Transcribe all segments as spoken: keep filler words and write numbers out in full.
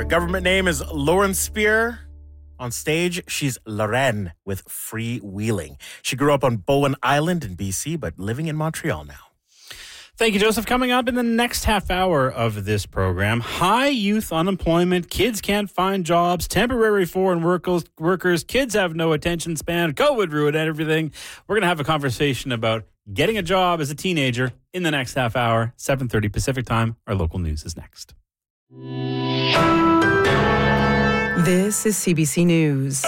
Her government name is Lauren Spear. On stage, she's Lorraine with Freewheeling. She grew up on Bowen Island in B C, but living in Montreal now. Thank you, Joseph. Coming up in the next half hour of this program, high youth unemployment, kids can't find jobs, temporary foreign workers, workers, kids have no attention span, COVID ruined everything. We're going to have a conversation about getting a job as a teenager in the next half hour, seven thirty Pacific time. Our local news is next. This is C B C News.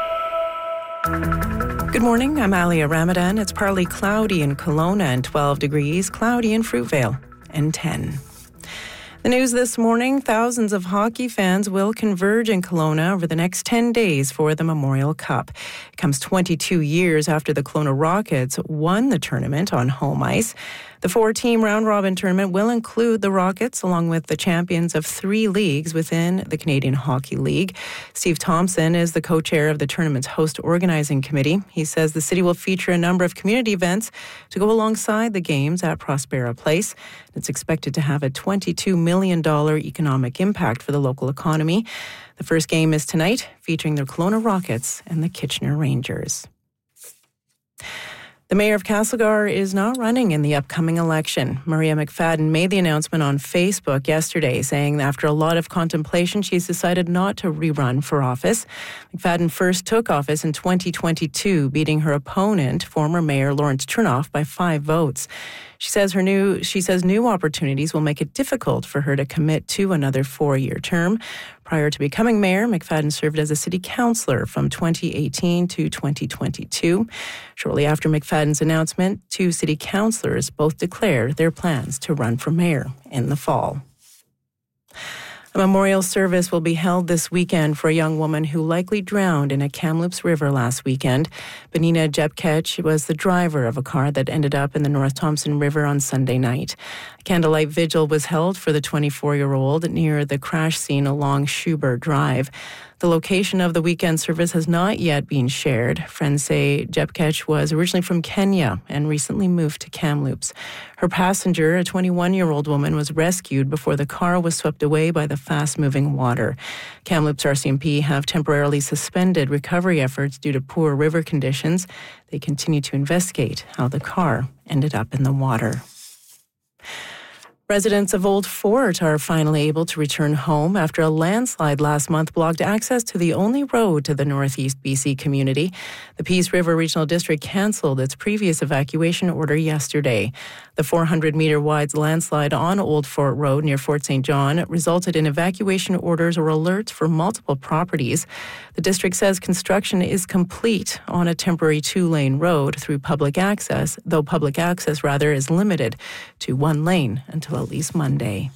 Good morning, I'm Alia Ramadan. It's partly cloudy in Kelowna and twelve degrees, cloudy in Fruitvale and ten. The news this morning, thousands of hockey fans will converge in Kelowna over the next ten days for the Memorial Cup. It comes twenty-two years after the Kelowna Rockets won the tournament on home ice. The four-team round-robin tournament will include the Rockets along with the champions of three leagues within the Canadian Hockey League. Steve Thompson is the co-chair of the tournament's host organizing committee. He says the city will feature a number of community events to go alongside the games at Prospera Place. It's expected to have a twenty-two million dollars economic impact for the local economy. The first game is tonight, featuring the Kelowna Rockets and the Kitchener Rangers. The mayor of Castlegar is not running in the upcoming election. Maria McFadden made the announcement on Facebook yesterday, saying that after a lot of contemplation, she's decided not to rerun for office. McFadden first took office in twenty twenty-two, beating her opponent, former Mayor Lawrence Chernoff, by five votes. She says her new she says new opportunities will make it difficult for her to commit to another four-year term. Prior to becoming mayor, McFadden served as a city councillor from twenty eighteen to twenty twenty-two. Shortly after McFadden's announcement, two city councillors both declared their plans to run for mayor in the fall. A memorial service will be held this weekend for a young woman who likely drowned in a Kamloops river last weekend. Benina Jepkech was the driver of a car that ended up in the North Thompson River on Sunday night. A candlelight vigil was held for the twenty-four-year-old near the crash scene along Schubert Drive. The location of the weekend service has not yet been shared. Friends say Jepkech was originally from Kenya and recently moved to Kamloops. Her passenger, a twenty-one-year-old woman, was rescued before the car was swept away by the fast-moving water. Kamloops R C M P have temporarily suspended recovery efforts due to poor river conditions. They continue to investigate how the car ended up in the water. Residents of Old Fort are finally able to return home after a landslide last month blocked access to the only road to the Northeast B C community. The Peace River Regional District cancelled its previous evacuation order yesterday. The four hundred metre wide landslide on Old Fort Road near Fort Saint John resulted in evacuation orders or alerts for multiple properties. The district says construction is complete on a temporary two-lane road through public access, though public access rather is limited to one lane until at least Monday.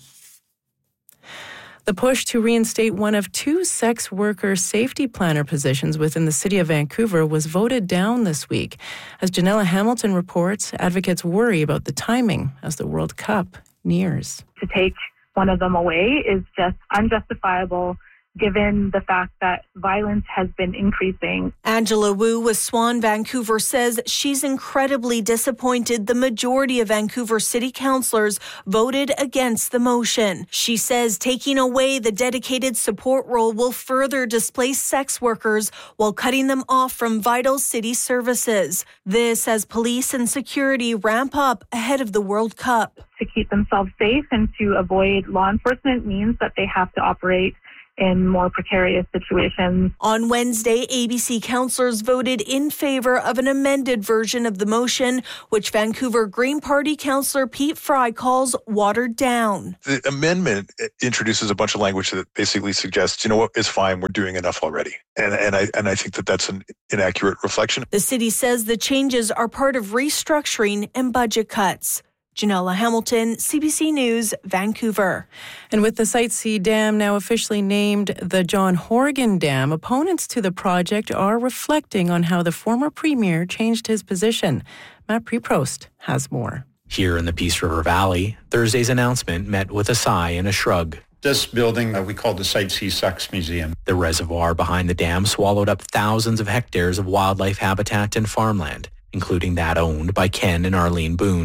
The push to reinstate one of two sex worker safety planner positions within the city of Vancouver was voted down this week. As Janella Hamilton reports, advocates worry about the timing as the World Cup nears. To take one of them away is just unjustifiable, given the fact that violence has been increasing. Angela Wu with Swan Vancouver says she's incredibly disappointed the majority of Vancouver city councillors voted against the motion. She says taking away the dedicated support role will further displace sex workers while cutting them off from vital city services. This as police and security ramp up ahead of the World Cup. To keep themselves safe and to avoid law enforcement means that they have to operate in more precarious situations. On Wednesday, A B C councillors voted in favour of an amended version of the motion, which Vancouver Green Party councillor Pete Fry calls watered down. The amendment introduces a bunch of language that basically suggests, you know what, it's fine, we're doing enough already. And, and, I, and I think that that's an inaccurate reflection. The city says the changes are part of restructuring and budget cuts. Janella Hamilton, C B C News, Vancouver. And with the Site C Dam now officially named the John Horgan Dam, opponents to the project are reflecting on how the former premier changed his position. Matt Preprost has more. Here in the Peace River Valley, Thursday's announcement met with a sigh and a shrug. This building uh, we call the Site C Sucks Museum. The reservoir behind the dam swallowed up thousands of hectares of wildlife habitat and farmland, including that owned by Ken and Arlene Boone.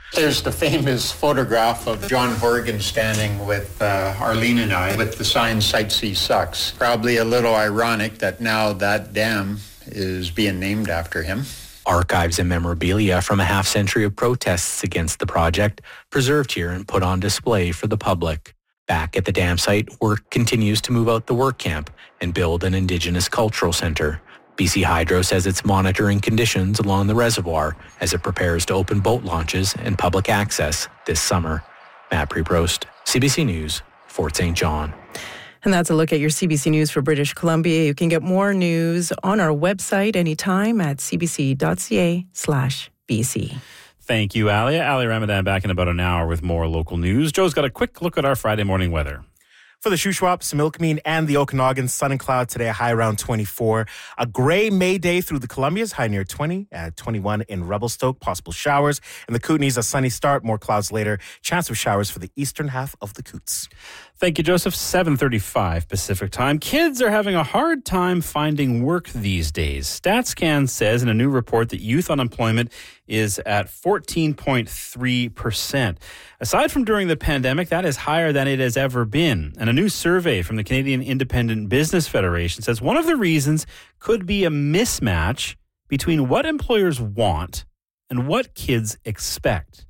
There's the famous photograph of John Horgan standing with uh, Arlene and I with the sign Sight See Sucks. Probably a little ironic that now that dam is being named after him. Archives and memorabilia from a half century of protests against the project preserved here and put on display for the public. Back at the dam site, work continues to move out the work camp and build an Indigenous cultural centre. B C Hydro says it's monitoring conditions along the reservoir as it prepares to open boat launches and public access this summer. Matt Preprost, C B C News, Fort Saint John. And that's a look at your C B C News for British Columbia. You can get more news on our website anytime at cbc.ca slash BC. Thank you, Ali. Ali Ramadan back in about an hour with more local news. Joe's got a quick look at our Friday morning weather. For the Shuswap, Similkameen, and the Okanagan, sun and cloud today, a high around twenty-four. A gray May day through the Columbias, high near twenty, at twenty-one in Revelstoke, possible showers. In the Kootenays, a sunny start, more clouds later. Chance of showers for the eastern half of the Coots. Thank you, Joseph. seven thirty-five Pacific time. Kids are having a hard time finding work these days. StatsCan says in a new report that youth unemployment is at fourteen point three percent. Aside from during the pandemic, that is higher than it has ever been. And a new survey from the Canadian Independent Business Federation says one of the reasons could be a mismatch between what employers want and what kids expect.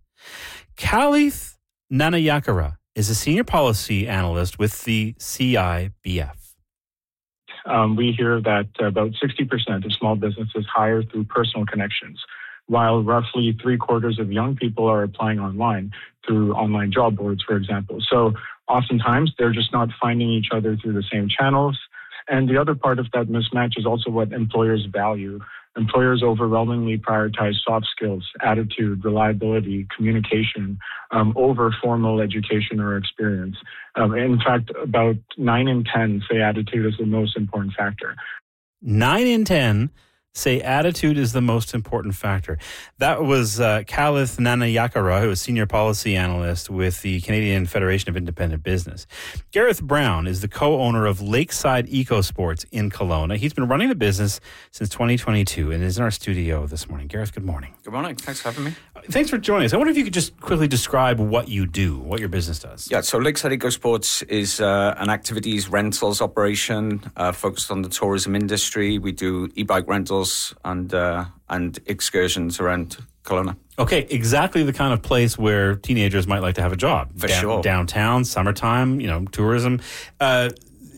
Kalith Nanayakara is a senior policy analyst with the C I B F. Um, we hear that about sixty percent of small businesses hire through personal connections, while roughly three quarters of young people are applying online through online job boards, for example. So oftentimes they're just not finding each other through the same channels. And the other part of that mismatch is also what employers value. Employers overwhelmingly prioritize soft skills, attitude, reliability, communication um, over formal education or experience. Um, in fact, about nine in ten say attitude is the most important factor. Nine in ten say attitude is the most important factor. That was uh, Kalith Nanayakara, who is senior policy analyst with the Canadian Federation of Independent Business. Gareth Brown is the co-owner of Lakeside EcoSports in Kelowna. He's been running the business since twenty twenty-two and is in our studio this morning. Gareth, good morning. Good morning. Thanks for having me. Uh, thanks for joining us. I wonder if you could just quickly describe what you do, what your business does. Yeah, so Lakeside EcoSports is uh, an activities rentals operation uh, focused on the tourism industry. We do e-bike rentals and uh, and excursions around Kelowna. Okay, exactly the kind of place where teenagers might like to have a job. For Down, sure. Downtown, summertime, you know, tourism. Uh,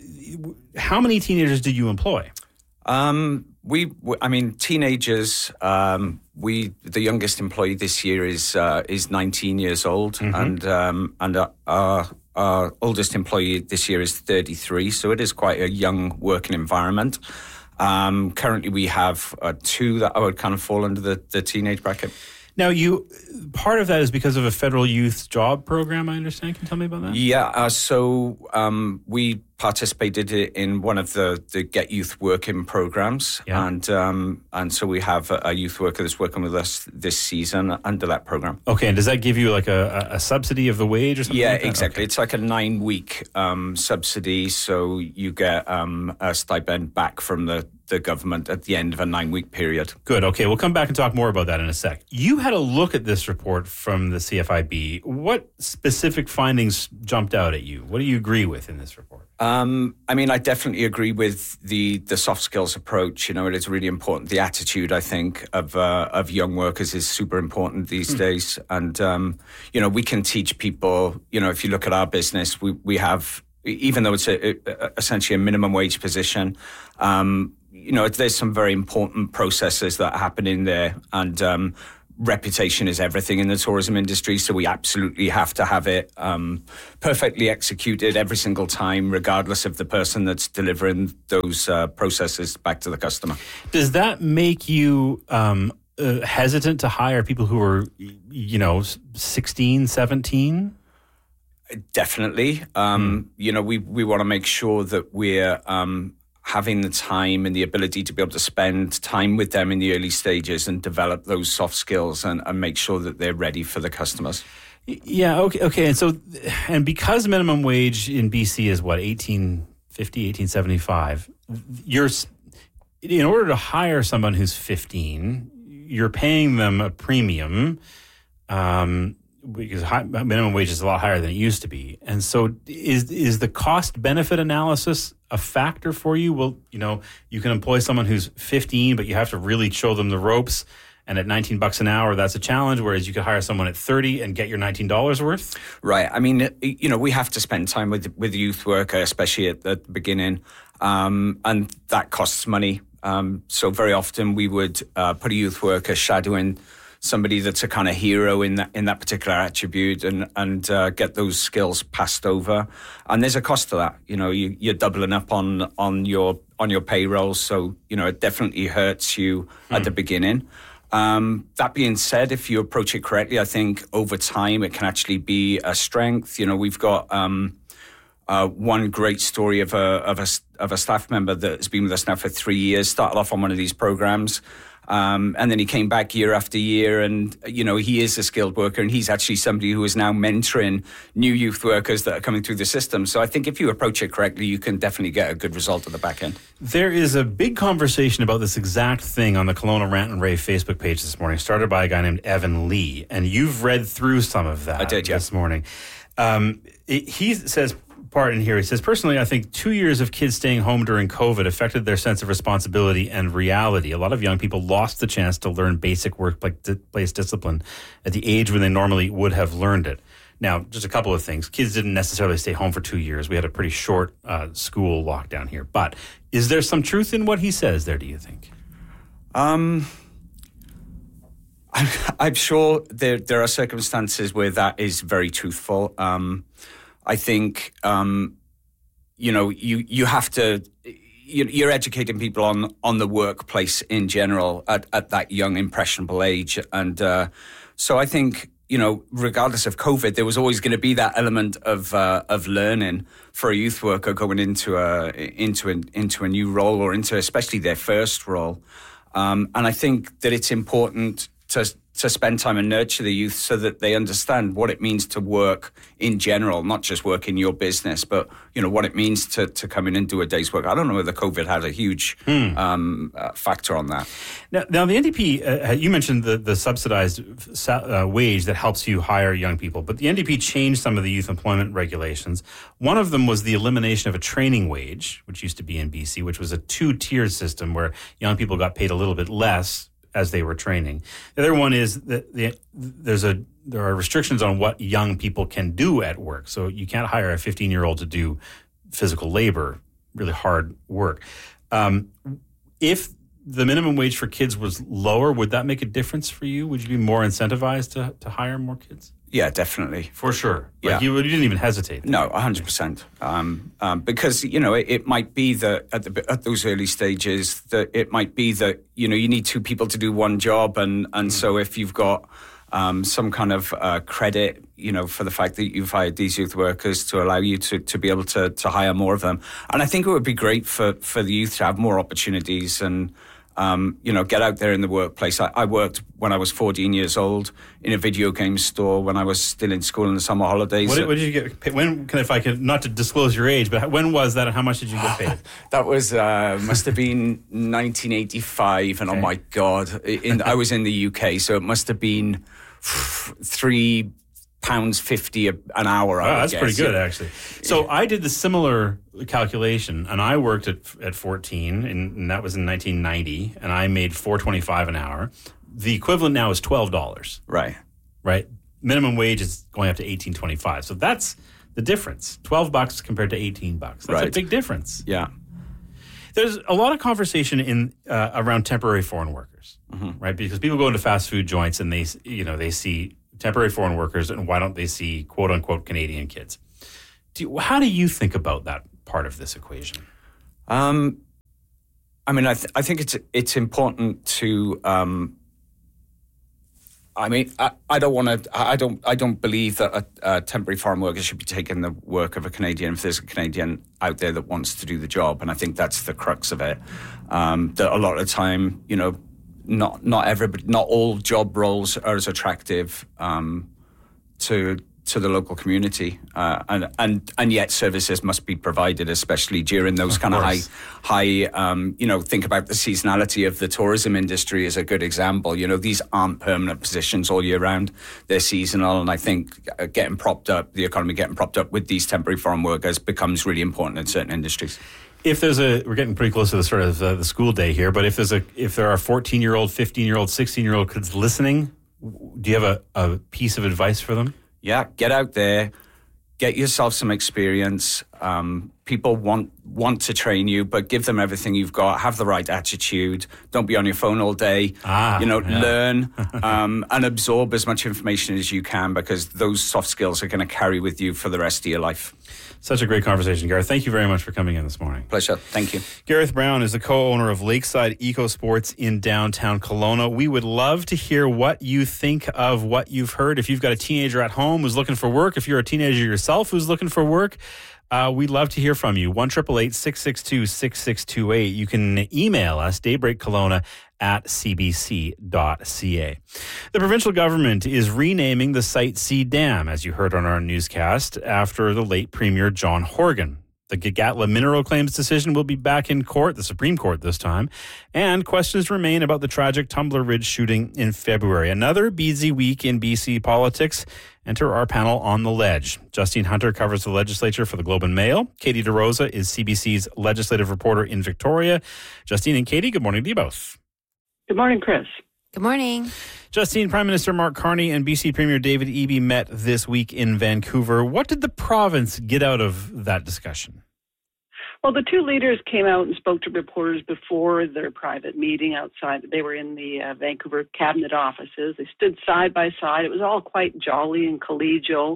how many teenagers do you employ? Um, we, I mean, teenagers. Um, we the youngest employee this year is uh, is nineteen years old, mm-hmm. and um, and uh, our our oldest employee this year is thirty-three. So it is quite a young working environment. Um, currently, we have uh, two that I would kind of fall under the, the teenage bracket. Now, you part of that is because of a federal youth job program, I understand. Can you tell me about that? Yeah, uh, so um, we participated in one of the, the Get Youth Working programs. Yeah. And um, and so we have a, a youth worker that's working with us this season under that program. Okay, and does that give you like a, a subsidy of the wage or something Yeah, like that? exactly. Okay. It's like a nine-week um, subsidy, so you get um, a stipend back from the the government at the end of a nine-week period. Good. Okay, we'll come back and talk more about that in a sec. You had a look at this report from the C F I B. What specific findings jumped out at you? What do you agree with in this report? Um, I mean, I definitely agree with the the soft skills approach. You know, it is really important. The attitude, I think, of uh, of young workers is super important these mm. days. And, um, you know, we can teach people, you know, if you look at our business, we, we have, even though it's a, a, essentially a minimum wage position, um, you know, there's some very important processes that happen in there, and um, reputation is everything in the tourism industry. So we absolutely have to have it um, perfectly executed every single time, regardless of the person that's delivering those uh, processes back to the customer. Does that make you um, uh, hesitant to hire people who are, you know, sixteen, seventeen? Definitely. Um, mm. You know, we, we want to make sure that we're um, having the time and the ability to be able to spend time with them in the early stages and develop those soft skills and, and make sure that they're ready for the customers. Yeah, okay, okay. And so, and because minimum wage in B C is what, eighteen fifty, eighteen seventy-five, you're, in order to hire someone who's fifteen, you're paying them a premium. Um, because high, minimum wage is a lot higher than it used to be. And so is is the cost benefit analysis a factor for you? Well, you know, you can employ someone who's fifteen, but you have to really show them the ropes. And at nineteen bucks an hour, that's a challenge. Whereas you could hire someone at thirty and get your nineteen dollars worth. Right. I mean, you know, we have to spend time with with the youth worker, especially at the beginning, um, and that costs money. Um, so very often we would uh, put a youth worker shadowing somebody that's a kind of hero in that in that particular attribute, and and uh, get those skills passed over. And there's a cost to that. You know, you, you're doubling up on on your on your payroll, so you know it definitely hurts you hmm. at the beginning. Um, that being said, if you approach it correctly, I think over time it can actually be a strength. You know, we've got um, uh, one great story of a of a of a staff member that has been with us now for three years. Started off on one of these programs. Um, and then he came back year after year, and, you know, he is a skilled worker, and he's actually somebody who is now mentoring new youth workers that are coming through the system. So I think if you approach it correctly, you can definitely get a good result at the back end. There is a big conversation about this exact thing on the Kelowna Rant and Rave Facebook page this morning, started by a guy named Evan Lee, and you've read through some of that I did, yeah. this morning. Um, it, he says... part in here. He says, personally, I think two years of kids staying home during COVID affected their sense of responsibility and reality. A lot of young people lost the chance to learn basic workplace discipline at the age when they normally would have learned it. Now, just a couple of things. Kids didn't necessarily stay home for two years. We had a pretty short uh, school lockdown here. But is there some truth in what he says there, do you think? Um, I'm, I'm sure there, there are circumstances where that is very truthful. Um I think, um, you know, you, you have to, you, you're educating people on, on the workplace in general at, at that young, impressionable age. And uh, so I think, you know, regardless of COVID, there was always going to be that element of uh, of learning for a youth worker going into a, into, a, into a new role, or into especially their first role. Um, and I think that it's important to to spend time and nurture the youth so that they understand what it means to work in general, not just work in your business, but, you know, what it means to, to come in and do a day's work. I don't know whether COVID had a huge hmm. um, uh, factor on that. Now, now the N D P, uh, you mentioned the, the subsidized uh, wage that helps you hire young people, but the N D P changed some of the youth employment regulations. One of them was the elimination of a training wage, which used to be in B C, which was a two-tiered system where young people got paid a little bit less as they were training. The other one is that the, there's a there are restrictions on what young people can do at work. So you can't hire a fifteen-year-old to do physical labor, really hard work. Um, if the minimum wage for kids was lower, would that make a difference for you? Would you be more incentivized to, to hire more kids? Yeah, definitely. For sure. Like yeah. you, you didn't even hesitate. No, one hundred percent. Um, um, because, you know, it, it might be that at, the, at those early stages, that it might be that, you know, you need two people to do one job. And, and mm. so if you've got um, some kind of uh, credit, you know, for the fact that you've hired these youth workers to allow you to, to be able to, to hire more of them. And I think it would be great for, for the youth to have more opportunities and, Um, you know, get out there in the workplace. I, I worked when I was fourteen years old in a video game store when I was still in school in the summer holidays. What did, what did you get paid? When, can, if I could, not to disclose your age, but when was that and how much did you get paid? That was, uh, must have been nineteen eighty-five. And okay. Oh my God, in, I was in the U K, so it must have been three pounds fifty an hour. Oh, I that's guess. pretty good, actually. So I did the similar calculation, and I worked at at fourteen, and, and that was in nineteen ninety, and I made four twenty-five an hour. The equivalent now is twelve dollars. Right. Right. Minimum wage is going up to eighteen twenty-five. So that's the difference. twelve bucks compared to eighteen bucks. That's right. a big difference. Yeah. There's a lot of conversation in uh, around temporary foreign workers, mm-hmm. right? Because people go into fast food joints and they, you know, they see temporary foreign workers, and why don't they see quote unquote Canadian kids? Do you, how do you think about that part of this equation? Um, I mean, I, th- I think it's it's important to. Um, I mean, I, I don't want to. I don't. I don't believe that a, a temporary foreign worker should be taking the work of a Canadian if there's a Canadian out there that wants to do the job, and I think that's the crux of it. Um, that a lot of the time, you know. Not not everybody, not all job roles are as attractive um, to to the local community, uh, and and and yet services must be provided, especially during those kind of high high. Um, you know, think about the seasonality of the tourism industry as a good example. You know, these aren't permanent positions all year round; they're seasonal, and I think getting propped up, the economy getting propped up with these temporary foreign workers becomes really important in certain industries. If there's a, we're getting pretty close to the sort of uh, the school day here, but if there's a, if there are fourteen year old, fifteen year old, sixteen year old kids listening, do you have a, a piece of advice for them? Yeah, get out there, get yourself some experience. Um, people want want to train you, but give them everything you've got. Have the right attitude. Don't be on your phone all day. Ah, you know, yeah. learn um, and absorb as much information as you can, because those soft skills are going to carry with you for the rest of your life. Such a great conversation, Gareth. Thank you very much for coming in this morning. Pleasure. Thank you. Gareth Brown is the co-owner of Lakeside Eco Sports in downtown Kelowna. We would love to hear what you think of what you've heard. If you've got a teenager at home who's looking for work, if you're a teenager yourself who's looking for work, uh, we'd love to hear from you. one eight eight eight, six six two, six six two eight. You can email us, daybreakkelowna at c b c dot c a. The provincial government is renaming the Site C Dam, as you heard on our newscast, after the late Premier John Horgan. The Gatineau mineral claims decision will be back in court, the Supreme Court this time, and questions remain about the tragic Tumbler Ridge shooting in February. Another busy week in B C politics. Enter our panel on the ledge. Justine Hunter covers the legislature for the Globe and Mail. Katie DeRosa is C B C's legislative reporter in Victoria. Justine and Katie, good morning to you both. Good morning, Chris. Good morning. Justine, Prime Minister Mark Carney and B C Premier David Eby met this week in Vancouver. What did the province get out of that discussion? Well, the two leaders came out and spoke to reporters before their private meeting outside. They were in the uh, Vancouver cabinet offices. They stood side by side. It was all quite jolly and collegial.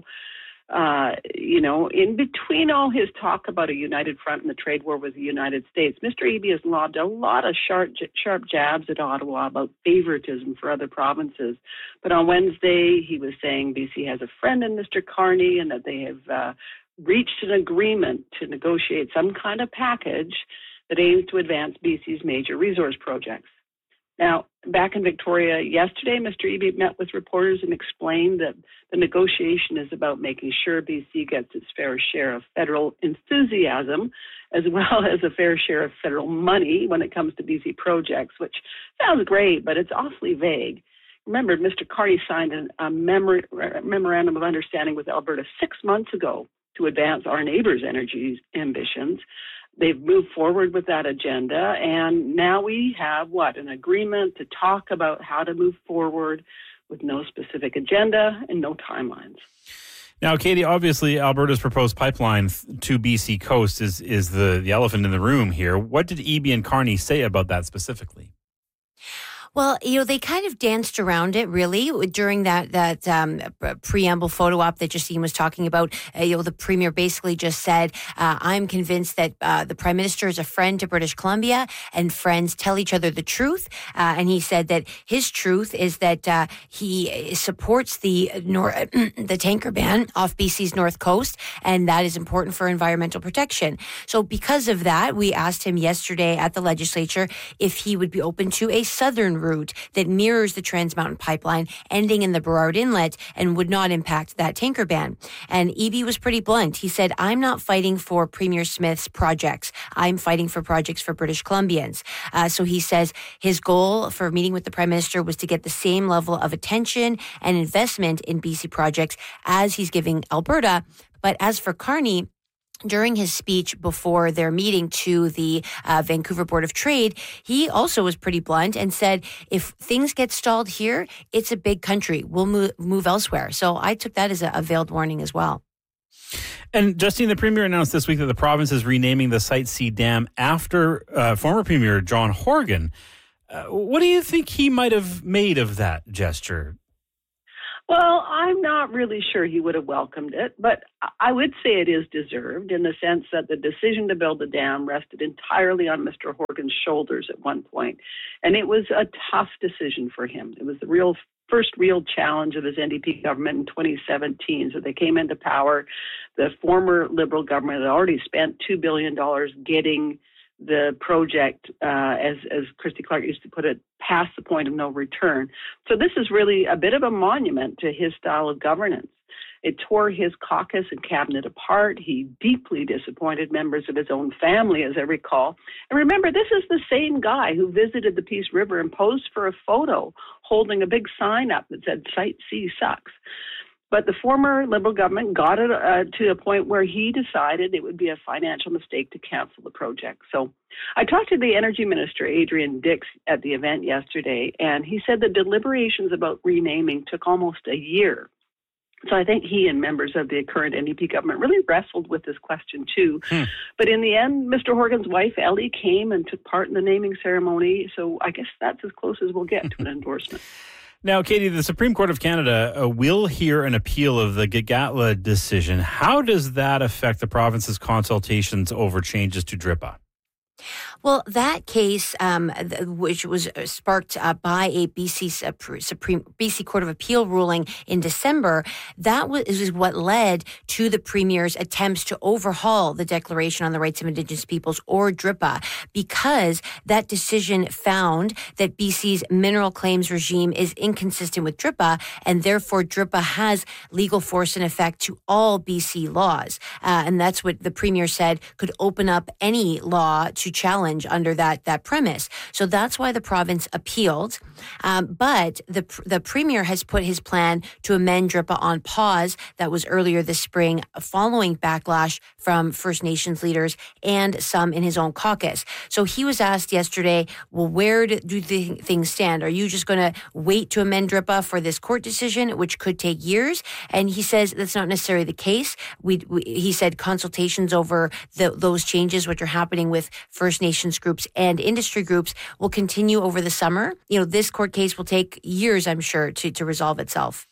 Uh, you know, in between all his talk about a united front in the trade war with the United States, Mister Eby has lobbed a lot of sharp, sharp jabs at Ottawa about favoritism for other provinces. But on Wednesday, he was saying B C has a friend in Mister Carney and that they have uh, reached an agreement to negotiate some kind of package that aims to advance B C's major resource projects. Now, back in Victoria yesterday, Mister Eby met with reporters and explained that the negotiation is about making sure B C gets its fair share of federal enthusiasm, as well as a fair share of federal money when it comes to B C projects, which sounds great, but it's awfully vague. Remember, Mister Carney signed an, a memor- memorandum of understanding with Alberta six months ago to advance our neighbors' energy ambitions. They've moved forward with that agenda, and now we have, what, an agreement to talk about how to move forward with no specific agenda and no timelines. Now, Katie, obviously Alberta's proposed pipeline to B C coast is, is the, the elephant in the room here. What did Eby and Carney say about that specifically? Well, you know, they kind of danced around it, really, during that that um, preamble photo op that Justine was talking about. Uh, you know, the Premier basically just said, uh, I'm convinced that uh, the Prime Minister is a friend to British Columbia and friends tell each other the truth. Uh, and he said that his truth is that uh, he supports the nor- the tanker ban off B C's north coast, and that is important for environmental protection. So because of that, we asked him yesterday at the legislature if he would be open to a southern route that mirrors the Trans Mountain Pipeline ending in the Burrard Inlet and would not impact that tanker ban. And Eby was pretty blunt. He said, I'm not fighting for Premier Smith's projects. I'm fighting for projects for British Columbians. Uh, so he says his goal for meeting with the Prime Minister was to get the same level of attention and investment in B C projects as he's giving Alberta. But as for Carney, during his speech before their meeting to the uh, Vancouver Board of Trade, he also was pretty blunt and said, if things get stalled here, it's a big country. We'll move, move elsewhere. So I took that as a, a veiled warning as well. And Justine, the Premier announced this week that the province is renaming the Site C Dam after uh, former Premier John Horgan. Uh, what do you think he might have made of that gesture? Well, I'm not really sure he would have welcomed it, but I would say it is deserved in the sense that the decision to build the dam rested entirely on Mister Horgan's shoulders at one point, and it was a tough decision for him. It was the real first real challenge of his N D P government in twenty seventeen. So they came into power. The former Liberal government had already spent two billion dollars getting the project, uh, as, as Christy Clark used to put it, past the point of no return. So this is really a bit of a monument to his style of governance. It tore his caucus and cabinet apart. He deeply disappointed members of his own family, as I recall. And remember, this is the same guy who visited the Peace River and posed for a photo holding a big sign up that said, Site C sucks. But the former Liberal government got it uh, to a point where he decided it would be a financial mistake to cancel the project. So I talked to the Energy Minister, Adrian Dix, at the event yesterday, and he said the deliberations about renaming took almost a year. So I think he and members of the current N D P government really wrestled with this question too. Hmm. But in the end, Mister Horgan's wife, Ellie, came and took part in the naming ceremony. So I guess that's as close as we'll get to an endorsement. Now, Katie, the Supreme Court of Canada uh, will hear an appeal of the Gaghatla decision. How does that affect the province's consultations over changes to D R I P A? Well, that case, um, which was sparked uh, by a B C Supreme B C Court of Appeal ruling in December, that was is what led to the Premier's attempts to overhaul the Declaration on the Rights of Indigenous Peoples, or D R I P A, because that decision found that B C's mineral claims regime is inconsistent with D R I P A, and therefore D R I P A has legal force and effect to all B C laws. Uh, and that's what the Premier said could open up any law to challenge under that that premise. So that's why the province appealed. Um, but the the Premier has put his plan to amend D R I P A on pause. That was earlier this spring, following backlash from First Nations leaders and some in his own caucus. So he was asked yesterday, well, where do, do the things stand? Are you just going to wait to amend D R I P A for this court decision, which could take years? And he says that's not necessarily the case. We, we he said consultations over the, those changes, which are happening with First Nations groups and industry groups, will continue over the summer. You know, this court case will take years, I'm sure, to, to resolve itself.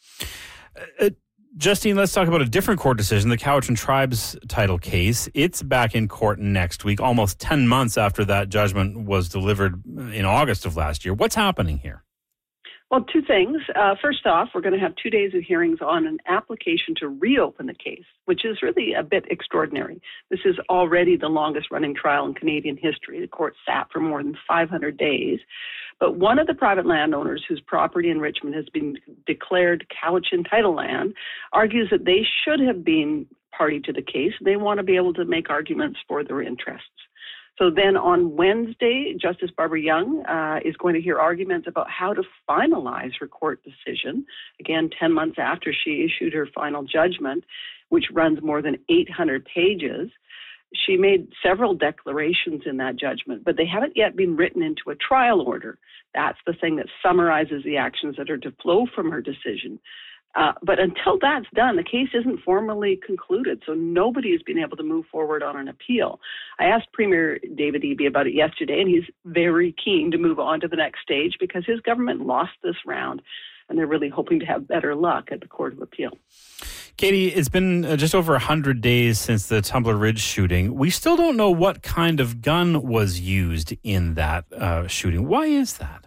Uh, Justine, let's talk about a different court decision, the Cowichan Tribes title case. It's back in court next week, almost ten months after that judgment was delivered in August of last year. What's happening here? Well, two things. Uh, first off, we're going to have two days of hearings on an application to reopen the case, which is really a bit extraordinary. This is already the longest running trial in Canadian history. The court sat for more than five hundred days. But one of the private landowners whose property in Richmond has been declared Cowichan title land argues that they should have been party to the case. They want to be able to make arguments for their interests. So then on Wednesday, Justice Barbara Young uh, is going to hear arguments about how to finalize her court decision, again, ten months after she issued her final judgment, which runs more than eight hundred pages. She made several declarations in that judgment, but they haven't yet been written into a trial order. That's the thing that summarizes the actions that are to flow from her decision. Uh, but until that's done, the case isn't formally concluded, so nobody has been able to move forward on an appeal. I asked Premier David Eby about it yesterday, and he's very keen to move on to the next stage because his government lost this round, and they're really hoping to have better luck at the Court of Appeal. Katie, it's been uh, just over one hundred days since the Tumbler Ridge shooting. We still don't know what kind of gun was used in that uh, shooting. Why is that?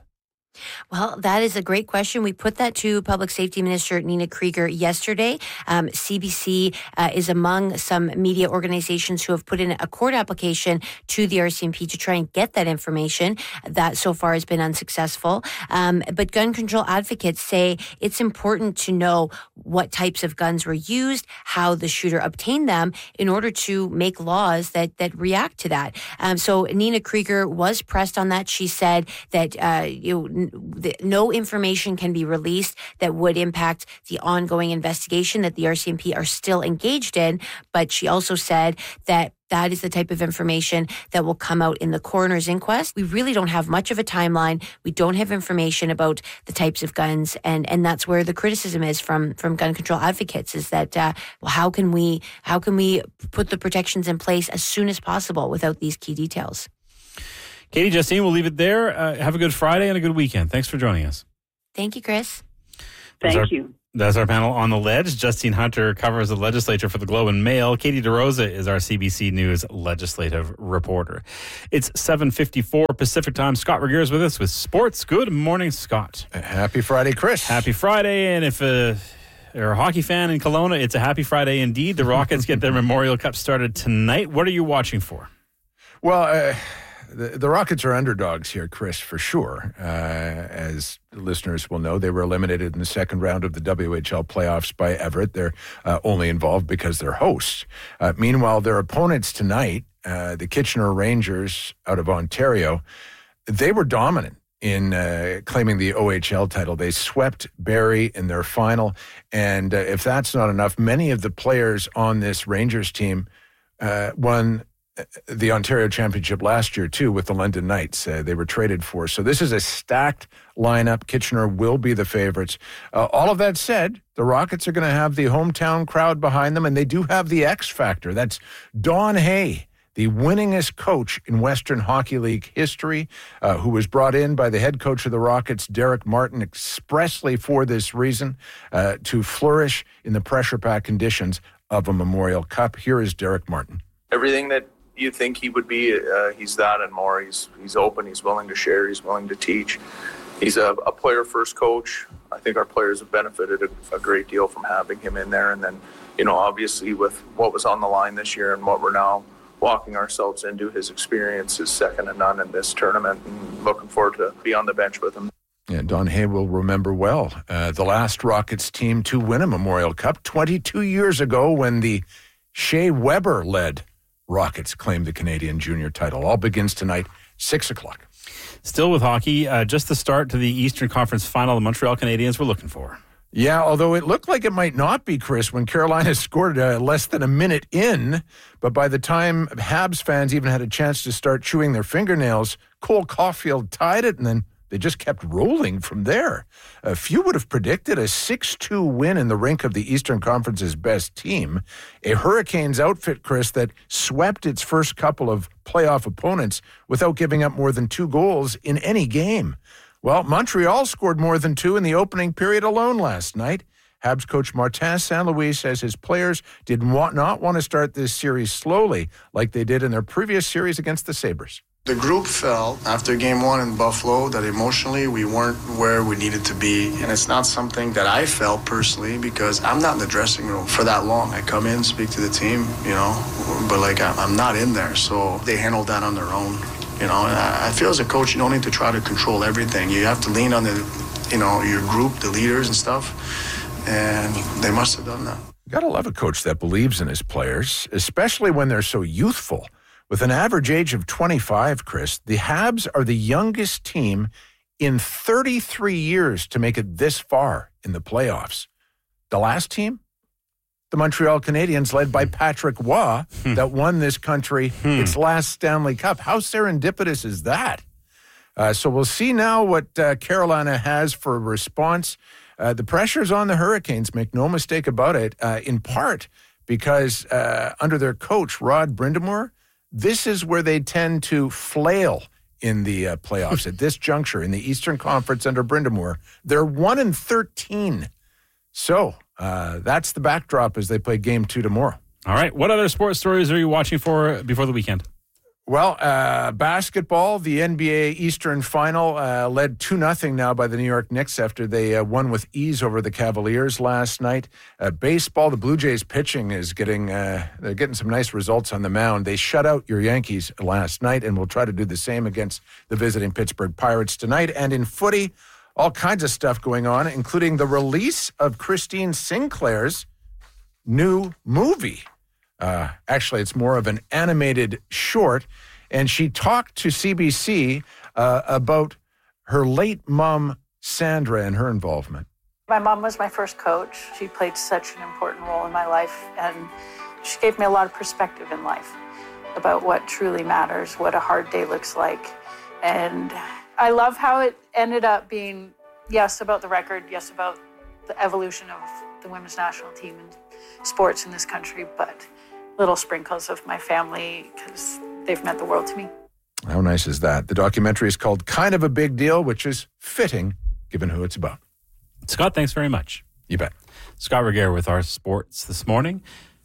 Well, that is a great question. We put that to Public Safety Minister Nina Krieger yesterday. Um, C B C uh, is among some media organizations who have put in a court application to the R C M P to try and get that information. That so far has been unsuccessful. Um, but gun control advocates say it's important to know what types of guns were used, how the shooter obtained them, in order to make laws that that react to that. Um, so Nina Krieger was pressed on that. She said that uh, you know, no information can be released that would impact the ongoing investigation that the R C M P are still engaged in. But she also said that that is the type of information that will come out in the coroner's inquest. We really don't have much of a timeline. We don't have information about the types of guns. And, and that's where the criticism is from, from gun control advocates, is that, uh, well, how can we, how can we put the protections in place as soon as possible without these key details? Katie, Justine, we'll leave it there. Uh, have a good Friday and a good weekend. Thanks for joining us. Thank you, Chris. Thank our, you. That's our panel on the ledge. Justine Hunter covers the legislature for the Globe and Mail. Katie DeRosa is our C B C News legislative reporter. It's seven fifty-four Pacific time. Scott Regier is with us with sports. Good morning, Scott. Happy Friday, Chris. Happy Friday. And if uh, you're a hockey fan in Kelowna, it's a happy Friday indeed. The Rockets get their Memorial Cup started tonight. What are you watching for? Well, uh, the, the Rockets are underdogs here, Chris, for sure. Uh, as listeners will know, they were eliminated in the second round of the W H L playoffs by Everett. They're uh, only involved because they're hosts. Uh, meanwhile, their opponents tonight, uh, the Kitchener Rangers out of Ontario, they were dominant in uh, claiming the O H L title. They swept Barrie in their final. And uh, if that's not enough, many of the players on this Rangers team uh, won the Ontario Championship last year, too, with the London Knights. Uh, they were traded for. So this is a stacked lineup. Kitchener will be the favorites. Uh, all of that said, the Rockets are going to have the hometown crowd behind them, and they do have the X factor. That's Don Hay, the winningest coach in Western Hockey League history, uh, who was brought in by the head coach of the Rockets, Derek Martin, expressly for this reason, uh, to flourish in the pressure pack conditions of a Memorial Cup. Here is Derek Martin. Everything that you think he would be, uh, he's that and more. He's he's open, he's willing to share, he's willing to teach. He's a, a player-first coach. I think our players have benefited a, a great deal from having him in there. And then, you know, obviously with what was on the line this year and what we're now walking ourselves into, his experience is second to none in this tournament, and looking forward to be on the bench with him. Yeah, Don Hay will remember well uh, the last Rockets team to win a Memorial Cup twenty-two years ago when the Shea Weber-led Rockets claimed the Canadian junior title. All begins tonight, six o'clock. Still with hockey, uh, just the start to the Eastern Conference final the Montreal Canadiens were looking for. Yeah, although it looked like it might not be, Chris, when Carolina scored uh, less than a minute in. But by the time Habs fans even had a chance to start chewing their fingernails, Cole Caulfield tied it, and then they just kept rolling from there. A few would have predicted a six two win in the rink of the Eastern Conference's best team. A Hurricanes outfit, Chris, that swept its first couple of playoff opponents without giving up more than two goals in any game. Well, Montreal scored more than two in the opening period alone last night. Habs coach Martin Saint Louis says his players did not want to start this series slowly like they did in their previous series against the Sabres. The group felt after game one in Buffalo that emotionally we weren't where we needed to be. And it's not something that I felt personally because I'm not in the dressing room for that long. I come in, speak to the team, you know, but like I'm not in there. So they handled that on their own, you know. And I feel as a coach, you don't need to try to control everything. You have to lean on the, you know, your group, the leaders and stuff. And they must have done that. You gotta love a coach that believes in his players, especially when they're so youthful. With an average age of twenty-five, Chris, the Habs are the youngest team in thirty-three years to make it this far in the playoffs. The last team, the Montreal Canadiens, led by Patrick Waugh, that won this country its last Stanley Cup. How serendipitous is that? Uh, so we'll see now what uh, Carolina has for a response. Uh, the pressure's on the Hurricanes, make no mistake about it, uh, in part because uh, under their coach, Rod Brind'Amour, this is where they tend to flail in the uh, playoffs at this juncture in the Eastern Conference under Brind'Amour. They're one and thirteen. So uh, that's the backdrop as they play game two tomorrow. All right. What other sports stories are you watching for before the weekend? Well, uh, basketball, the N B A Eastern Final, uh, led two nothing now by the New York Knicks after they uh, won with ease over the Cavaliers last night. Uh, baseball, the Blue Jays pitching is getting, uh, they're getting some nice results on the mound. They shut out your Yankees last night, and will try to do the same against the visiting Pittsburgh Pirates tonight. And in footy, all kinds of stuff going on, including the release of Christine Sinclair's new movie. Uh, actually, it's more of an animated short. And she talked to C B C uh, about her late mom, Sandra, and her involvement. My mom was my first coach. She played such an important role in my life, and she gave me a lot of perspective in life about what truly matters, what a hard day looks like. And I love how it ended up being, yes, about the record, yes, about the evolution of the women's national team and sports in this country, but little sprinkles of my family because they've meant the world to me. How nice is that? The documentary is called Kind of a Big Deal, which is fitting given who it's about. Scott, thanks very much. You bet. Scott Regehr with our sports this morning.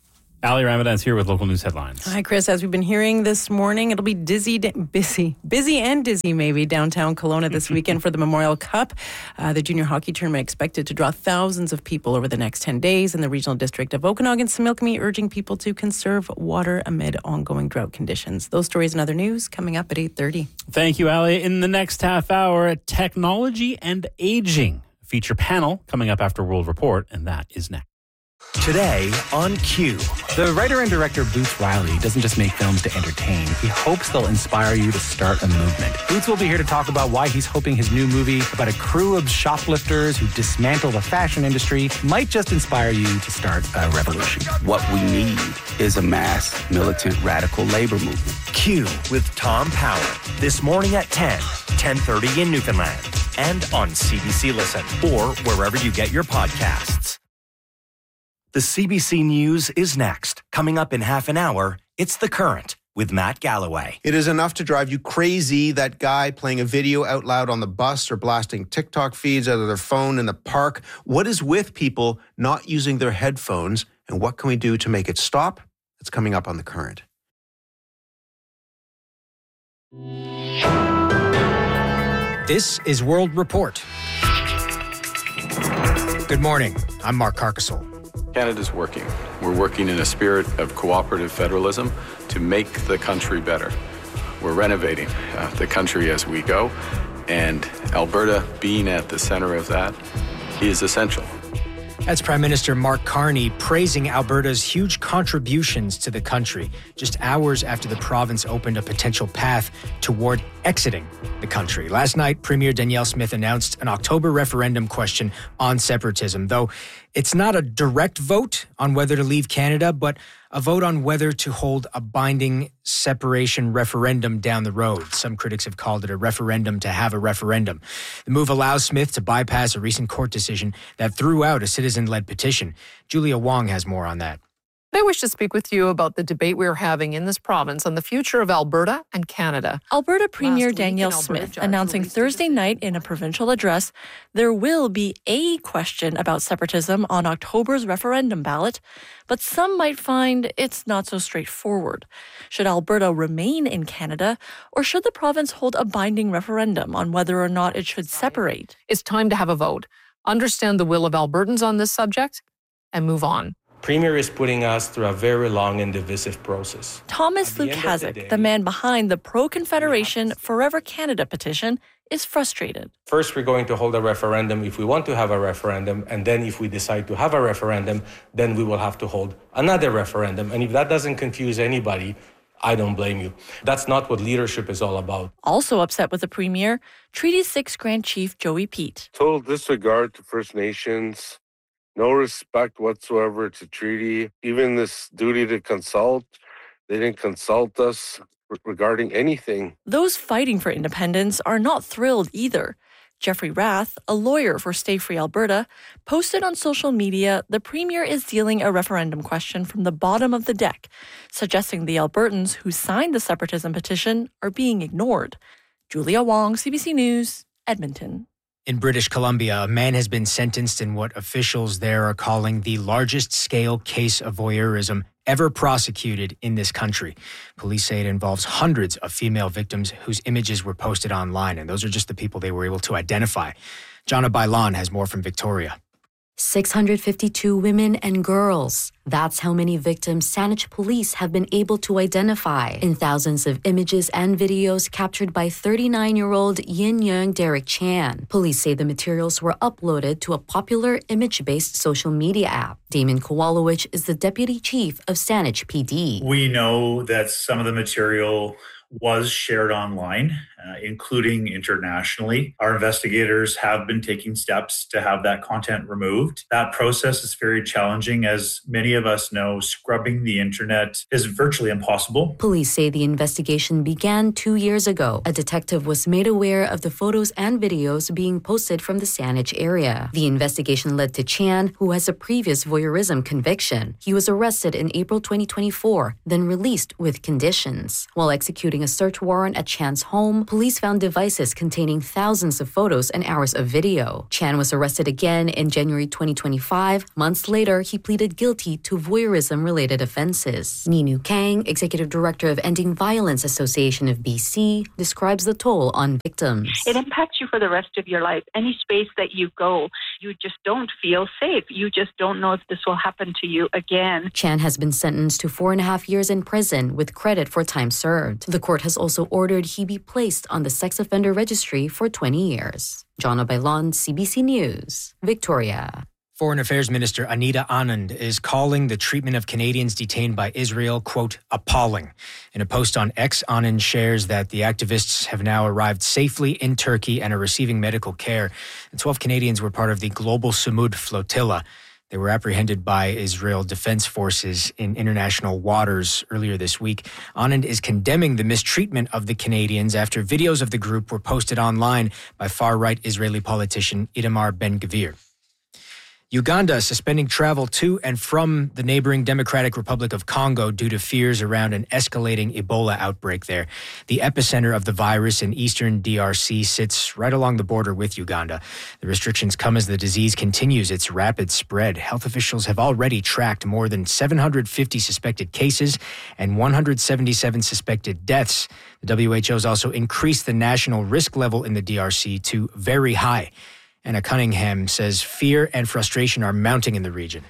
Ali Ramadan's here with local news headlines. Hi, Chris. As we've been hearing this morning, it'll be dizzy, busy, busy and dizzy maybe downtown Kelowna this weekend for the Memorial Cup. Uh, the junior hockey tournament expected to draw thousands of people over the next ten days in the regional district of Okanagan. Similkameen urging people to conserve water amid ongoing drought conditions. Those stories and other news coming up at eight thirty. Thank you, Ali. In the next half hour, technology and aging feature panel coming up after World Report, and that is next. Today on Q. The writer and director Boots Riley doesn't just make films to entertain. He hopes they'll inspire you to start a movement. Boots will be here to talk about why he's hoping his new movie about a crew of shoplifters who dismantle the fashion industry might just inspire you to start a revolution. What we need is a mass militant radical labor movement. Q with Tom Power. This morning at ten, ten thirty in Newfoundland. And on C B C Listen or wherever you get your podcasts. The C B C News is next. Coming up in half an hour, it's The Current with Matt Galloway. It is enough to drive you crazy, that guy playing a video out loud on the bus or blasting TikTok feeds out of their phone in the park. What is with people not using their headphones, and what can we do to make it stop? It's coming up on The Current. This is World Report. Good morning. I'm Mark Carcassol. Canada's working. We're working in a spirit of cooperative federalism to make the country better. We're renovating uh, the country as we go, and Alberta being at the center of that is essential. That's Prime Minister Mark Carney praising Alberta's huge contributions to the country, just hours after the province opened a potential path toward exiting the country. Last night, Premier Danielle Smith announced an October referendum question on separatism, though it's not a direct vote on whether to leave Canada, but a vote on whether to hold a binding separation referendum down the road. Some critics have called it a referendum to have a referendum. The move allows Smith to bypass a recent court decision that threw out a citizen-led petition. Julia Wong has more on that. I wish to speak with you about the debate we're having in this province on the future of Alberta and Canada. Alberta Premier Danielle Smith announcing Thursday night in a provincial address there will be a question about separatism on October's referendum ballot, but some might find it's not so straightforward. Should Alberta remain in Canada, or should the province hold a binding referendum on whether or not it should separate? It's time to have a vote, understand the will of Albertans on this subject, and move on. Premier is putting us through a very long and divisive process. Thomas Lukaszuk, the, the man behind the pro-Confederation Forever Canada petition, is frustrated. First, we're going to hold a referendum if we want to have a referendum, and then if we decide to have a referendum, then we will have to hold another referendum. And if that doesn't confuse anybody, I don't blame you. That's not what leadership is all about. Also upset with the Premier, Treaty six Grand Chief Joey Pete. Total disregard to First Nations. No respect whatsoever to treaty. Even this duty to consult, they didn't consult us regarding anything. Those fighting for independence are not thrilled either. Jeffrey Rath, a lawyer for Stay Free Alberta, posted on social media the Premier is dealing a referendum question from the bottom of the deck, suggesting the Albertans who signed the separatism petition are being ignored. Julia Wong, C B C News, Edmonton. In British Columbia, a man has been sentenced in what officials there are calling the largest-scale case of voyeurism ever prosecuted in this country. Police say it involves hundreds of female victims whose images were posted online, and those are just the people they were able to identify. Jana Bailan has more from Victoria. six hundred fifty-two women and girls. That's how many victims Saanich police have been able to identify in thousands of images and videos captured by thirty-nine-year-old Yin Young Derek Chan. Police say the materials were uploaded to a popular image-based social media app. Damon Kowalowicz is the deputy chief of Saanich P D. We know that some of the material was shared online, uh, including internationally. Our investigators have been taking steps to have that content removed. That process is very challenging. As many of us know, scrubbing the internet is virtually impossible. Police say the investigation began two years ago. A detective was made aware of the photos and videos being posted from the Saanich area. The investigation led to Chan, who has a previous voyeurism conviction. He was arrested in April twenty twenty-four, then released with conditions. While executing a search warrant at Chan's home, police found devices containing thousands of photos and hours of video. Chan was arrested again in January twenty twenty-five. Months later, he pleaded guilty to voyeurism-related offenses. Ninu Kang, executive director of Ending Violence Association of B C, describes the toll on victims. It impacts you for the rest of your life. Any space that you go, you just don't feel safe. You just don't know if this will happen to you again. Chan has been sentenced to four and a half years in prison with credit for time served. The court has also ordered he be placed on the sex offender registry for twenty years. Jonna Bailon, C B C News, Victoria. Foreign Affairs Minister Anita Anand is calling the treatment of Canadians detained by Israel, quote, appalling. In a post on X, Anand shares that the activists have now arrived safely in Turkey and are receiving medical care. The twelve Canadians were part of the Global Samud flotilla. They were apprehended by Israel Defense Forces in international waters earlier this week. Anand is condemning the mistreatment of the Canadians after videos of the group were posted online by far-right Israeli politician Itamar Ben-Gvir. Uganda suspending travel to and from the neighboring Democratic Republic of Congo due to fears around an escalating Ebola outbreak there. The epicenter of the virus in eastern D R C sits right along the border with Uganda. The restrictions come as the disease continues its rapid spread. Health officials have already tracked more than seven hundred fifty suspected cases and one hundred seventy-seven suspected deaths. The W H O has also increased the national risk level in the D R C to very high. Anna Cunningham says fear and frustration are mounting in the region.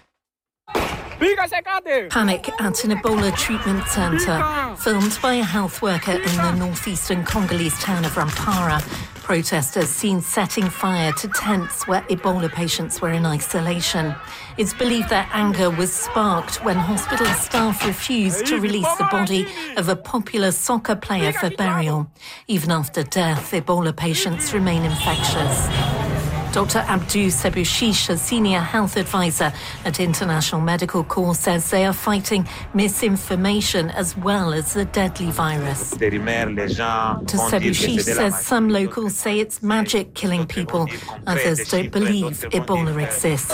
Panic at an Ebola treatment centre, filmed by a health worker in the northeastern Congolese town of Rampara. Protesters seen setting fire to tents where Ebola patients were in isolation. It's believed their anger was sparked when hospital staff refused to release the body of a popular soccer player for burial. Even after death, Ebola patients remain infectious. Doctor Abdou Sebushish, a senior health advisor at International Medical Corps, says they are fighting misinformation as well as the deadly virus. Doctor Sebushish says some locals say it's magic killing people. Others don't believe Ebola exists.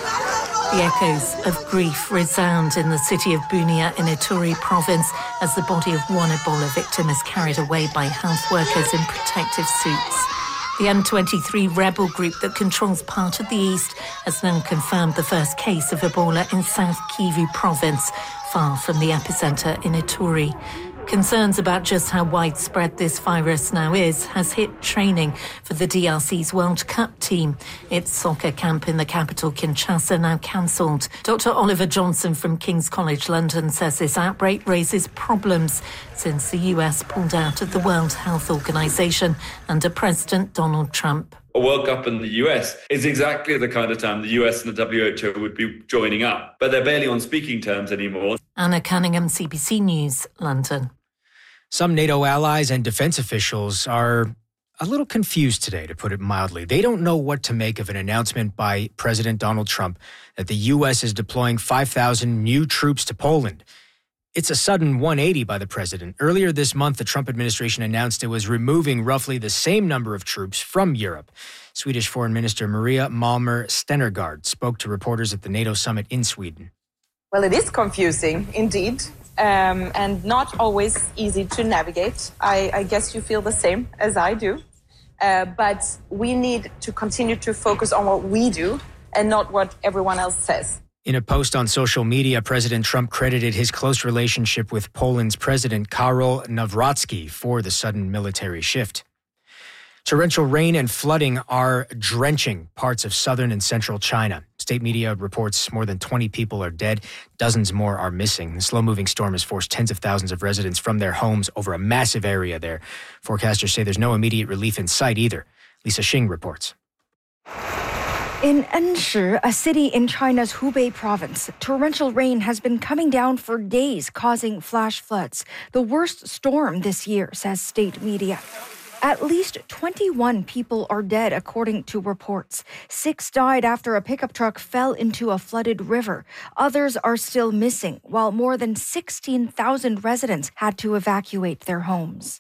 The echoes of grief resound in the city of Bunia in Ituri province as the body of one Ebola victim is carried away by health workers in protective suits. The M twenty-three rebel group that controls part of the east has now confirmed the first case of Ebola in South Kivu province, far from the epicenter in Ituri. Concerns about just how widespread this virus now is has hit training for the D R C's World Cup team. Its soccer camp in the capital, Kinshasa, now cancelled. Doctor Oliver Johnson from King's College London says this outbreak raises problems since the U S pulled out of the World Health Organization under President Donald Trump. A World Cup in the U S is exactly the kind of time the U S and the W H O would be joining up, but they're barely on speaking terms anymore. Anna Cunningham, C B C News, London. Some NATO allies and defense officials are a little confused today, to put it mildly. They don't know what to make of an announcement by President Donald Trump that the U S is deploying five thousand new troops to Poland. It's a sudden one eighty by the president. Earlier this month, the Trump administration announced it was removing roughly the same number of troops from Europe. Swedish Foreign Minister Maria Malmer Stenergaard spoke to reporters at the NATO summit in Sweden. Well, it is confusing, indeed, um, and not always easy to navigate. I, I guess you feel the same as I do. Uh, but we need to continue to focus on what we do and not what everyone else says. In a post on social media, President Trump credited his close relationship with Poland's President Karol Nawrocki for the sudden military shift. Torrential rain and flooding are drenching parts of southern and central China. State media reports more than twenty people are dead. Dozens more are missing. The slow-moving storm has forced tens of thousands of residents from their homes over a massive area there. Forecasters say there's no immediate relief in sight either. Lisa Xing reports. In Enshi, a city in China's Hubei province, torrential rain has been coming down for days, causing flash floods. The worst storm this year, says state media. At least twenty-one people are dead, according to reports. Six died after a pickup truck fell into a flooded river. Others are still missing, while more than sixteen thousand residents had to evacuate their homes.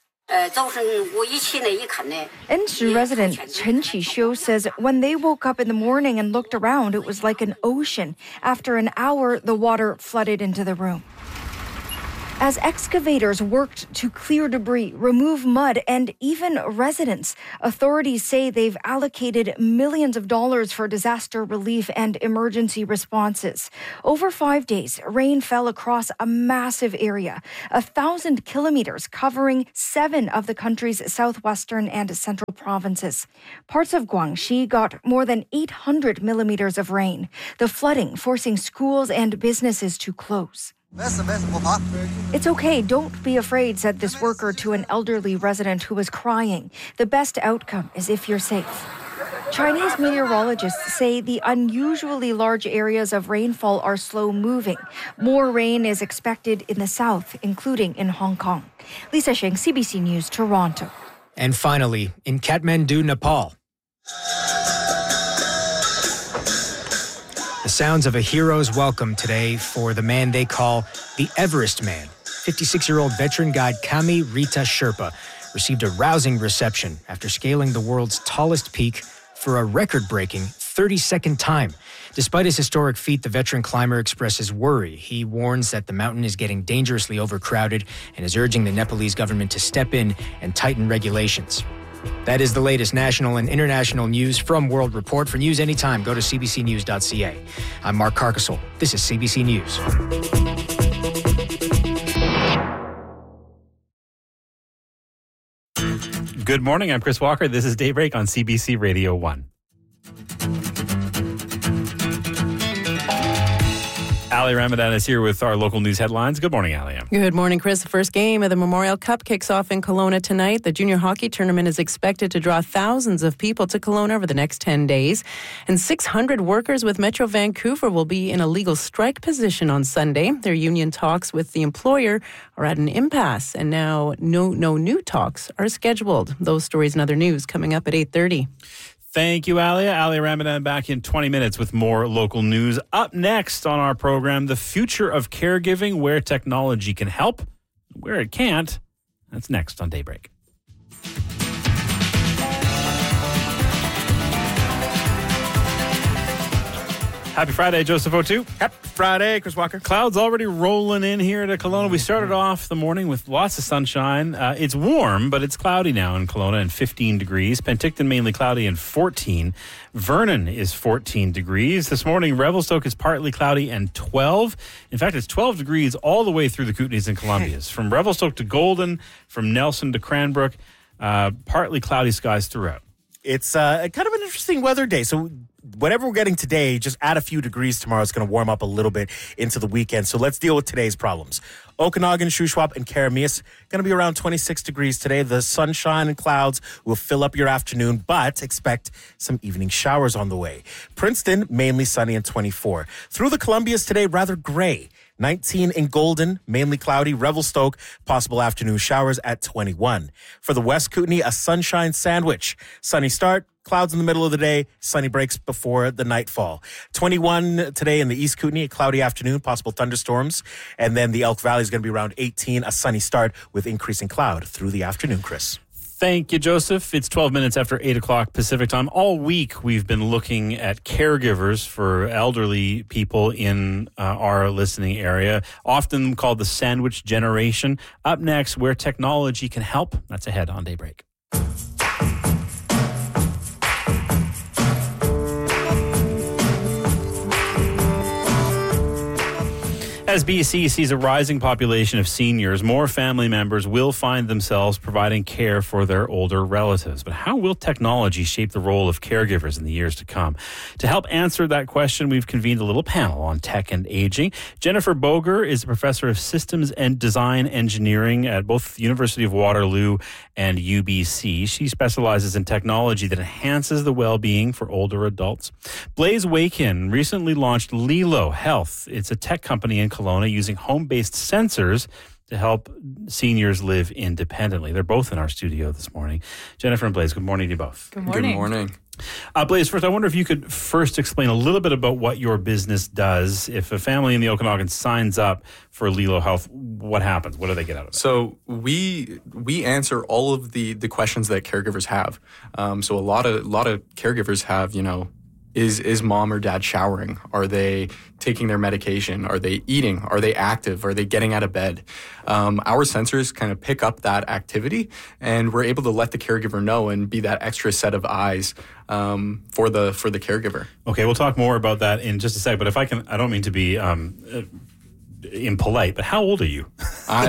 Enshi resident Chen Qi-xiu says when they woke up in the morning and looked around, it was like an ocean. After an hour, the water flooded into the room. as excavators worked to clear debris, remove mud, and even residents. Authorities say they've allocated millions of dollars for disaster relief and emergency responses. Over five days, rain fell across a massive area, a thousand kilometers, covering seven of the country's southwestern and central provinces. Parts of Guangxi got more than eight hundred millimeters of rain, the flooding forcing schools and businesses to close. It's okay, don't be afraid, said this worker to an elderly resident who was crying. The best outcome is if you're safe. Chinese meteorologists say the unusually large areas of rainfall are slow-moving. More rain is expected in the south, including in Hong Kong. Lisa Sheng, C B C News, Toronto. And finally, in Kathmandu, Nepal. The sounds of a hero's welcome today for the man they call the Everest Man. fifty-six-year-old veteran guide Kami Rita Sherpa received a rousing reception after scaling the world's tallest peak for a record-breaking thirty-second time. Despite his historic feat, the veteran climber expresses worry. He warns that the mountain is getting dangerously overcrowded and is urging the Nepalese government to step in and tighten regulations. That is the latest national and international news from World Report. For news anytime, go to c b c news dot c a. I'm Mark Carcasole. This is C B C News. Good morning. I'm Chris Walker. This is Daybreak on C B C Radio one. Ali Ramadan is here with our local news headlines. Good morning, Ali. Good morning, Chris. The first game of the Memorial Cup kicks off in Kelowna tonight. The junior hockey tournament is expected to draw thousands of people to Kelowna over the next ten days. And six hundred workers with Metro Vancouver will be in a legal strike position on Sunday. Their union talks with the employer are at an impasse, and now no, no new talks are scheduled. Those stories and other news coming up at eight thirty. Thank you, Ali. Ali Ramadan back in twenty minutes with more local news. Up next on our program, the future of caregiving, where technology can help, where it can't. That's next on Daybreak. Happy Friday, Joseph O'Toole. Happy Friday, Chris Walker. Clouds already rolling in here to Kelowna. We started off the morning with lots of sunshine. Uh, it's warm, but it's cloudy now in Kelowna and fifteen degrees. Penticton mainly cloudy and fourteen. Vernon is fourteen degrees. This morning, Revelstoke is partly cloudy and twelve. In fact, it's twelve degrees all the way through the Kootenays and Columbias. From Revelstoke to Golden, from Nelson to Cranbrook, uh, partly cloudy skies throughout. It's uh, kind of an interesting weather day. So whatever we're getting today, just add a few degrees tomorrow. It's going to warm up a little bit into the weekend. So let's deal with today's problems. Okanagan, Shuswap, and Karamias going to be around twenty-six degrees today. The sunshine and clouds will fill up your afternoon, but expect some evening showers on the way. Princeton, mainly sunny and twenty-four. Through the Columbias today, rather gray. nineteen in Golden, mainly cloudy. Revelstoke, possible afternoon showers at twenty-one. For the West Kootenay, a sunshine sandwich. Sunny start, clouds in the middle of the day, sunny breaks before the nightfall. twenty-one today in the East Kootenay, a cloudy afternoon, possible thunderstorms. And then the Elk Valley is going to be around eighteen, a sunny start with increasing cloud through the afternoon, Chris. Thank you, Joseph. It's twelve minutes after eight o'clock Pacific time. All week, we've been looking at caregivers for elderly people in uh, our listening area, often called the sandwich generation. Up next, where technology can help. That's ahead on Daybreak. As B C sees a rising population of seniors, more family members will find themselves providing care for their older relatives. But how will technology shape the role of caregivers in the years to come? To help answer that question, we've convened a little panel on tech and aging. Jennifer Boger is a professor of systems and design engineering at both the University of Waterloo and U B C. She specializes in technology that enhances the well-being for older adults. Blaise Wakin recently launched Lilo Health. It's a tech company in Kelowna using home-based sensors to help seniors live independently. They're both in our studio this morning. Jennifer and Blaise, good morning to you both. Good morning. Good morning. Uh, Blaise, first, I wonder if you could first explain a little bit about what your business does. If a family in the Okanagan signs up for Lilo Health, what happens? What do they get out of it? So we we answer all of the, the questions that caregivers have. Um, so a lot of a lot of caregivers have, you know, Is is mom or dad showering? Are they taking their medication? Are they eating? Are they active? Are they getting out of bed? Um, our sensors kind of pick up that activity, and we're able to let the caregiver know and be that extra set of eyes um, for the for the caregiver. Okay, we'll talk more about that in just a sec. But if I can, I don't mean to be um, impolite, but how old are you? I,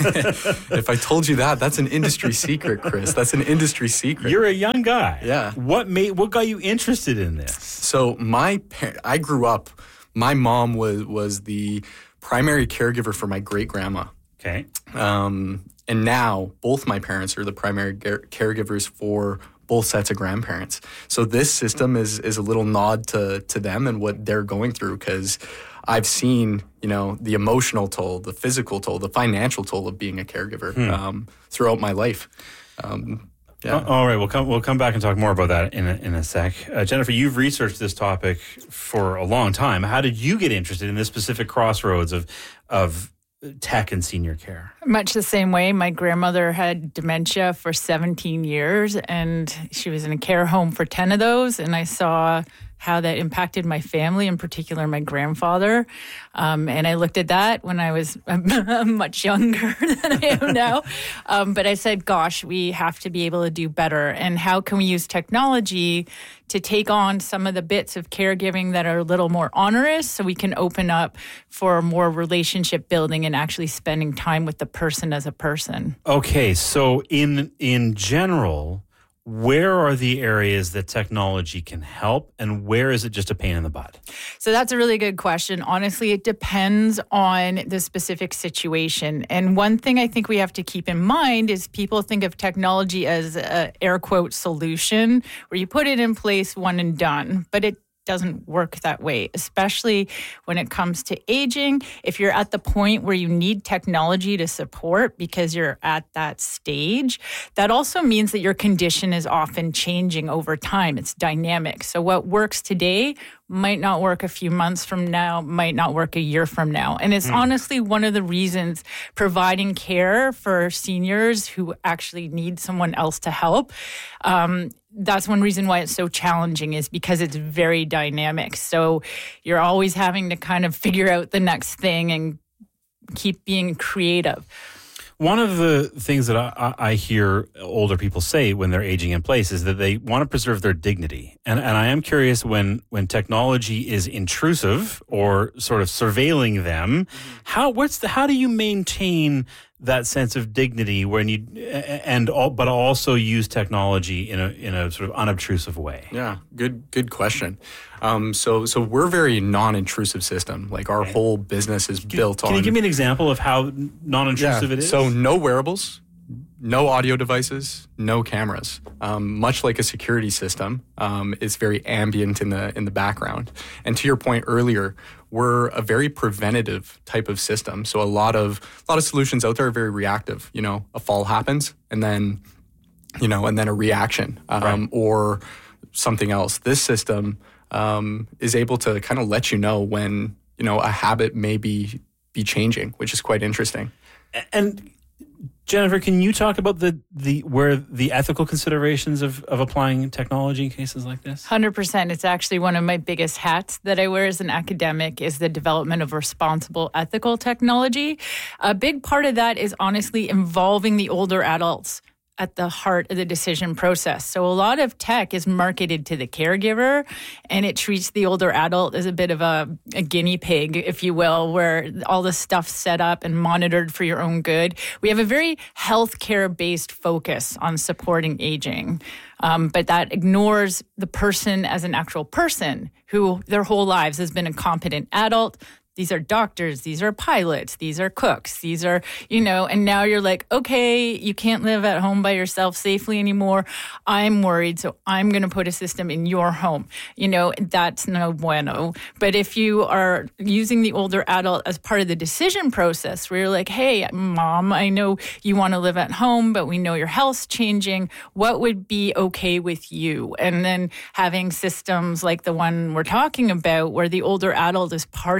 if I told you that, that's an industry secret, Chris. That's an industry secret. You're a young guy. Yeah. What made? What got you interested in this? So my, par- I grew up. My mom was was the primary caregiver for my great grandma. Okay. Um, and now both my parents are the primary gar- caregivers for both sets of grandparents. So this system is is a little nod to to them and what they're going through, because I've seen, you know, the emotional toll, the physical toll, the financial toll of being a caregiver Hmm. um, throughout my life. Um, yeah. Uh, all right, we'll come. We'll come back and talk more about that in a, in a sec. Uh, Jennifer, you've researched this topic for a long time. How did you get interested in this specific crossroads of of tech and senior care? Much the same way. My grandmother had dementia for seventeen years, and she was in a care home for ten of those. And I saw how that impacted my family, in particular my grandfather. Um, and I looked at that when I was much younger than I am now. Um, but I said, gosh, we have to be able to do better. And how can we use technology to take on some of the bits of caregiving that are a little more onerous, so we can open up for more relationship building and actually spending time with the person as a person? Okay, so in in general, where are the areas that technology can help, and where is it just a pain in the butt? So that's a really good question. Honestly, it depends on the specific situation. And one thing I think we have to keep in mind is people think of technology as a air quote solution, where you put it in place, one and done. But it doesn't work that way, especially when it comes to aging. If you're at the point where you need technology to support because you're at that stage, that also means that your condition is often changing over time. It's dynamic. So what works today might not work a few months from now, might not work a year from now. And it's mm. honestly one of the reasons providing care for seniors who actually need someone else to help. Um, that's one reason why it's so challenging, is because it's very dynamic. So you're always having to kind of figure out the next thing and keep being creative. One of the things that I, I hear older people say when they're aging in place is that they want to preserve their dignity. And, and I am curious, when, when technology is intrusive or sort of surveilling them, how what's the how do you maintain that sense of dignity when you and all, but also use technology in a in a sort of unobtrusive way? Yeah, good good question. Um, so so we're a very non-intrusive system. Like our whole business is Can, built can on. Can you give me an example of how non-intrusive yeah. it is? So no wearables, no audio devices, no cameras. Um, much like a security system, um, it's very ambient in the in the background. And to your point earlier, we're a very preventative type of system. So a lot of a lot of solutions out there are very reactive. You know, a fall happens, and then you know, and then a reaction um, right. or something else. This system um, is able to kind of let you know when you know a habit may be be changing, which is quite interesting. And Jennifer, can you talk about the, the where the ethical considerations of, of applying technology in cases like this? one hundred percent. It's actually one of my biggest hats that I wear as an academic, is the development of responsible ethical technology. A big part of that is honestly involving the older adults at the heart of the decision process. So a lot of tech is marketed to the caregiver, and it treats the older adult as a bit of a, a guinea pig, if you will, where all the stuff's set up and monitored for your own good. We have a very healthcare-based focus on supporting aging, um, but that ignores the person as an actual person who their whole lives has been a competent adult. These are doctors, these are pilots, these are cooks, these are, you know, and now you're like, okay, you can't live at home by yourself safely anymore. I'm worried, so I'm going to put a system in your home. You know, that's no bueno. But if you are using the older adult as part of the decision process, where you're like, hey, mom, I know you want to live at home, but we know your health's changing. What would be okay with you? And then having systems like the one we're talking about, where the older adult is part of that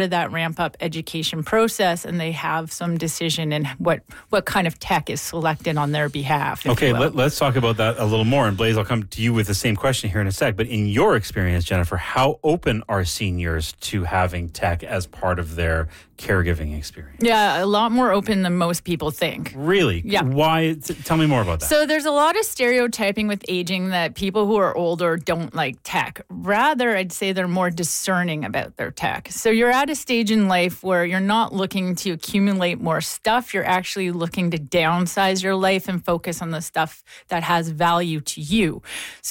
ramp up education process and they have some decision in what, what kind of tech is selected on their behalf. Okay, let, let's talk about that a little more. And Blaise, I'll come to you with the same question here in a sec. But in your experience, Jennifer, how open are seniors to having tech as part of their caregiving experience? Yeah, a lot more open than most people think. Really? Yeah. Why? T- tell me more about that. So there's a lot of stereotyping with aging that people who are older don't like tech. Rather, I'd say they're more discerning about their tech. So you're at a stage in life where you're not looking to accumulate more stuff. You're actually looking to downsize your life and focus on the stuff that has value to you. So